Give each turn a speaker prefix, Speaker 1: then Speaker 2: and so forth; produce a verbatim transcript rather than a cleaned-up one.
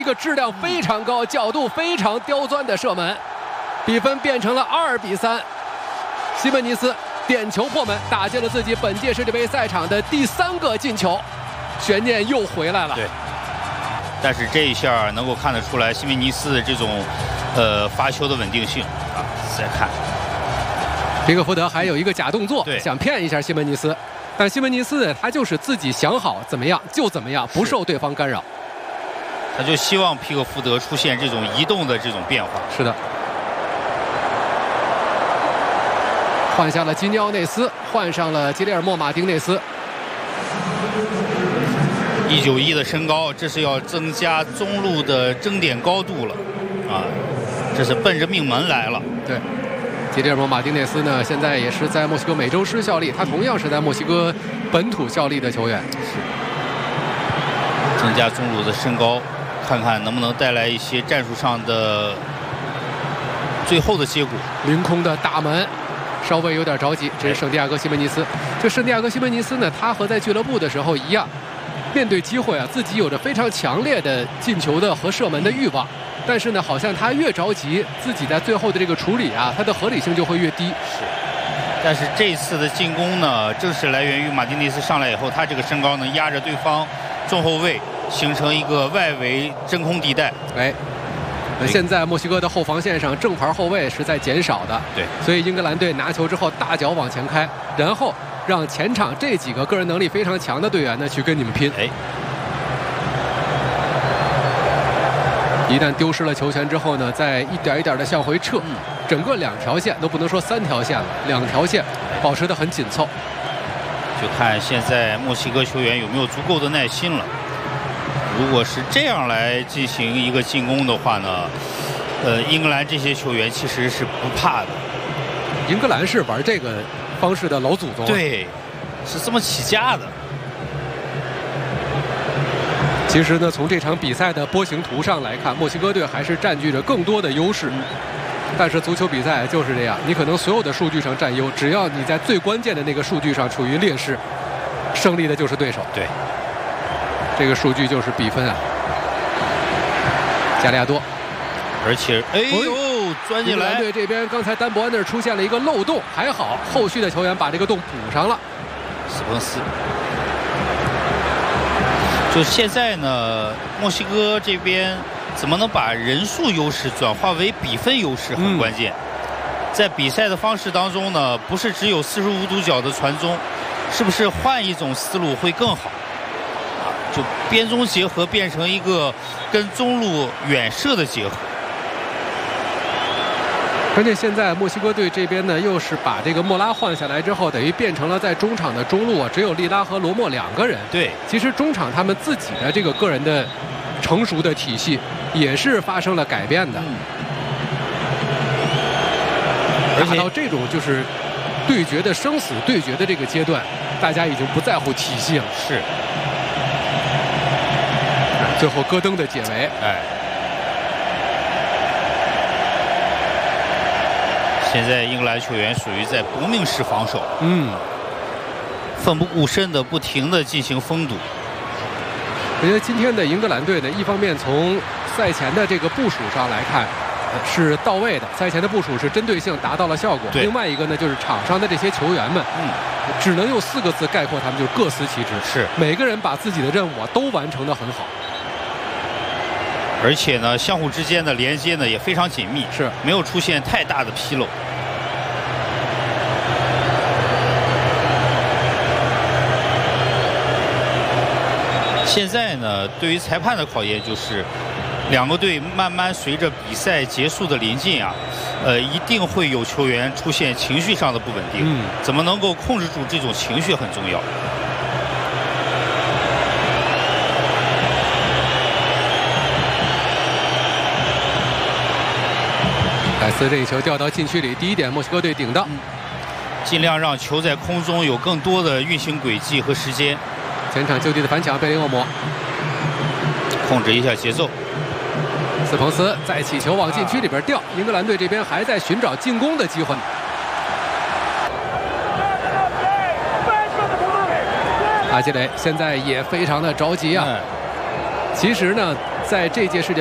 Speaker 1: 一个质量非常高、角度非常刁钻的射门，比分变成了二比三。西门尼斯点球破门，打进了自己本届世界杯赛场的第三个进球，悬念又回来了。
Speaker 2: 对，但是这一下能够看得出来西门尼斯的这种呃发球的稳定性啊。再看，
Speaker 1: 皮克福德还有一个假动作，
Speaker 2: 对，
Speaker 1: 想骗一下西门尼斯，但西门尼斯他就是自己想好怎么样就怎么样，不受对方干扰。
Speaker 2: 他就希望皮克福德出现这种移动的这种变化。
Speaker 1: 是的，换下了基尼奥内斯，换上了吉列尔莫·马丁内斯。
Speaker 2: 一九一的身高，这是要增加中路的争点高度了啊！这是奔着命门来了。
Speaker 1: 对，吉列尔莫·马丁内斯呢，现在也是在墨西哥美洲狮效力，他同样是在墨西哥本土效力的球员。
Speaker 2: 是，增加中路的身高。看看能不能带来一些战术上的最后的结果。
Speaker 1: 凌空的大门，稍微有点着急。这是圣地亚哥西门尼斯。这圣地亚哥西门尼斯呢，他和在俱乐部的时候一样，面对机会啊，自己有着非常强烈的进球的和射门的欲望。但是呢，好像他越着急，自己在最后的这个处理啊，他的合理性就会越低。
Speaker 2: 是。但是这次的进攻呢，正是来源于马丁内斯上来以后，他这个身高能压着对方中后卫。形成一个外围真空地带。
Speaker 1: 哎，现在墨西哥的后防线上正牌后卫是在减少的，
Speaker 2: 对，
Speaker 1: 所以英格兰队拿球之后大脚往前开，然后让前场这几个个人能力非常强的队员呢去跟你们拼。
Speaker 2: 哎，
Speaker 1: 一旦丢失了球权之后呢，再一点一点的向回撤，嗯、整个两条线都不能说三条线了，两条线保持得很紧凑。
Speaker 2: 就看现在墨西哥球员有没有足够的耐心了。如果是这样来进行一个进攻的话呢，呃，英格兰这些球员其实是不怕的。
Speaker 1: 英格兰是玩这个方式的老祖宗、啊，
Speaker 2: 对，是这么起家的。
Speaker 1: 其实呢，从这场比赛的波形图上来看，墨西哥队还是占据着更多的优势。嗯、但是足球比赛就是这样，你可能所有的数据上占优，只要你在最关键的那个数据上处于劣势，胜利的就是对手。
Speaker 2: 对。
Speaker 1: 这个数据就是比分啊，加利亚多，
Speaker 2: 而且哎呦，钻进来！
Speaker 1: 英格兰队这边刚才丹伯安那儿出现了一个漏洞，还好后续的球员把这个洞补上了。
Speaker 2: 斯彭斯，就现在呢，墨西哥这边怎么能把人数优势转化为比分优势很关键。嗯、在比赛的方式当中呢，不是只有四十五度角的传中，是不是换一种思路会更好？就边中结合变成一个跟中路远射的结合。
Speaker 1: 关键现在墨西哥队这边呢，又是把这个莫拉换下来之后，等于变成了在中场的中路啊，只有利拉和罗莫两个人。
Speaker 2: 对，
Speaker 1: 其实中场他们自己的这个个人的成熟的体系也是发生了改变的。嗯、而且到这种就是对决的生死对决的这个阶段，大家已经不在乎体系了。
Speaker 2: 是。
Speaker 1: 最后戈登的解围，
Speaker 2: 哎，现在英格兰球员属于在搏命式防守，
Speaker 1: 嗯，
Speaker 2: 奋不顾身的不停的进行封堵。
Speaker 1: 我觉得今天的英格兰队呢，一方面从赛前的这个部署上来看是到位的，赛前的部署是针对性达到了效果。另外一个呢，就是场上的这些球员们，嗯，只能用四个字概括他们，就是各司其职。
Speaker 2: 是，每
Speaker 1: 个人把自己的任务啊都完成得很好。
Speaker 2: 而且呢，相互之间的连接呢也非常紧密，
Speaker 1: 是
Speaker 2: 没有出现太大的纰漏。现在呢，对于裁判的考验就是，两个队慢慢随着比赛结束的临近啊，呃，一定会有球员出现情绪上的不稳定。嗯，怎么能够控制住这种情绪很重要。
Speaker 1: 莱斯这一球掉到禁区里，第一点墨西哥队顶到，嗯、
Speaker 2: 尽量让球在空中有更多的运行轨迹和时间。
Speaker 1: 前场就地的反抢，贝林厄姆
Speaker 2: 控制一下节奏。
Speaker 1: 斯彭斯再起球往禁区里边掉，英格兰队这边还在寻找进攻的机会。阿基雷现在也非常的着急啊。嗯、其实呢， 在这届世界